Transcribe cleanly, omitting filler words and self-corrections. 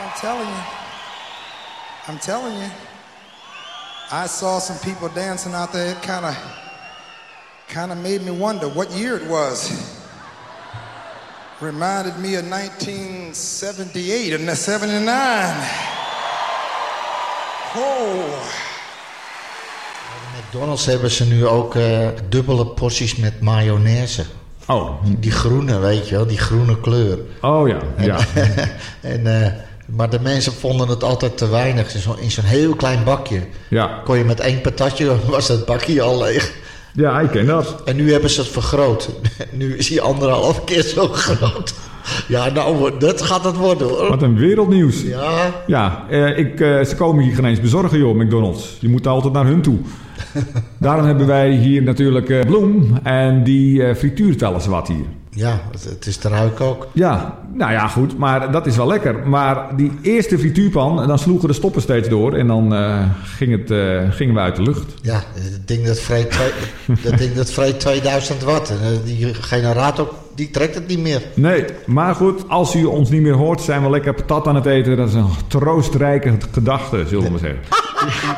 I'm telling you. I saw some people dancing out there. It kind of made me wonder what year it was. Reminded me of 1978 and 79. Oh. Bij McDonald's hebben ze nu ook dubbele porties met mayonaise. Oh. Die groene, weet je wel, die groene kleur. Oh ja, ja. Maar de mensen vonden het altijd te weinig. In zo'n heel klein bakje. Ja. Kon je met 1 patatje, was het bakje al leeg. Ja, ik ken dat. En nu hebben ze het vergroot. Nu is hij 1,5 keer zo groot. Ja, nou, dat gaat het worden, hoor. Wat een wereldnieuws. Ja. Ja, ze komen hier geen eens bezorgen, joh, McDonald's. Je moet altijd naar hun toe. Daarom hebben wij hier natuurlijk Bloem. En die frituurt wel eens wat hier. Ja, het is te ruiken ook. Ja, nou ja, goed. Maar dat is wel lekker. Maar die eerste frituurpan, dan sloegen de stoppen steeds door. En dan gingen we uit de lucht. Ja, dat ding dat vreet 2000 watt. Die generator, die trekt het niet meer. Nee, maar goed, als u ons niet meer hoort, zijn we lekker patat aan het eten. Dat is een troostrijke gedachte, zullen we maar zeggen.